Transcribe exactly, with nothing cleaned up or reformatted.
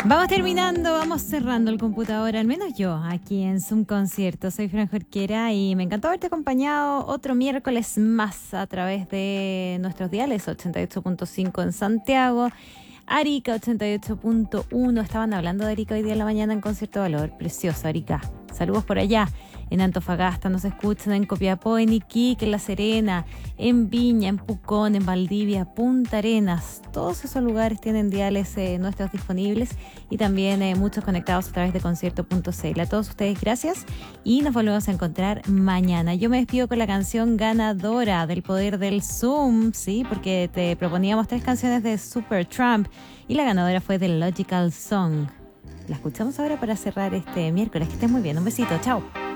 Vamos terminando, vamos cerrando el computador, al menos yo, aquí en Zoom Concierto. Soy Fran Jorquera y me encantó haberte acompañado otro miércoles más a través de nuestros diales, ochenta y ocho punto cinco en Santiago, Arica ochenta y ocho punto uno. Estaban hablando de Arica hoy día en la mañana en Concierto Valor. Precioso, Arica. Saludos por allá. En Antofagasta nos escuchan, en Copiapó, en Iquique, en La Serena, en Viña, en Pucón, en Valdivia, Punta Arenas. Todos esos lugares tienen diales eh, nuestros disponibles y también eh, muchos conectados a través de concierto punto c l. A todos ustedes, gracias y nos volvemos a encontrar mañana. Yo me despido con la canción ganadora del Poder del Zoom, ¿sí? Porque te proponíamos tres canciones de Supertramp y la ganadora fue The Logical Song. La escuchamos ahora para cerrar este miércoles. Que estés muy bien. Un besito. Chao.